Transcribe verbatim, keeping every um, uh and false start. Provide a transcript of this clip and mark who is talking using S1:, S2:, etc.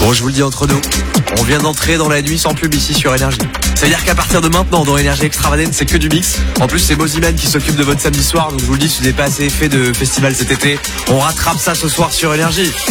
S1: Bon, je vous le dis entre nous, on vient d'entrer dans la nuit sans pub ici sur Énergie. Ça veut dire qu'à partir de maintenant, dans Énergie Extravagante, c'est que du mix. En plus, c'est Moziman qui s'occupe de votre samedi soir, donc je vous le dis, si vous n'avez pas assez fait de festival cet été, on rattrape ça ce soir sur Énergie.